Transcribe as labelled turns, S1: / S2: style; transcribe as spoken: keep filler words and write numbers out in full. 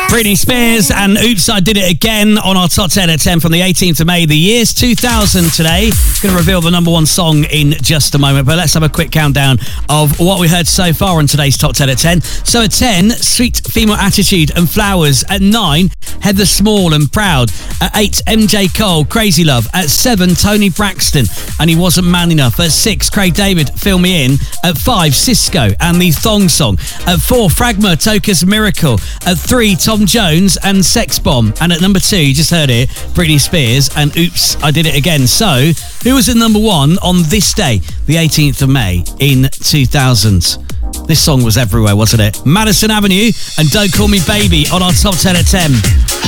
S1: Britney Spears and Oops, I Did It Again on our top ten at ten from the eighteenth of May. The year's two thousand today. Going to reveal the number one song in just a moment, but let's have a quick countdown of what we heard so far on today's top ten at ten. So at ten, Sweet Female Attitude and Flowers. At nine, Heather Small and Proud. At eight, M J Cole, Crazy Love. At seven, Tony Braxton and He Wasn't Man Enough. At six, Craig David, Fill Me In. At five, Cisco and The Thong Song. At four, Fragma, Toka's Miracle. At three, Tom Jones and Sex Bomb. And at number two, you just heard it, Britney Spears and Oops, I Did It Again. So, who was at number one on this day, the eighteenth of May in two thousand? This song was everywhere, wasn't it? Madison Avenue and Don't Call Me Baby on our top ten at ten.